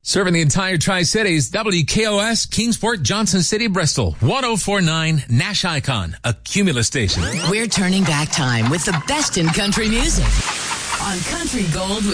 Serving the entire Tri-Cities, WKOS, Kingsport, Johnson City, Bristol, 104.9 Nash Icon, a Cumulus station. We're turning back time with the best in country music on Country Gold.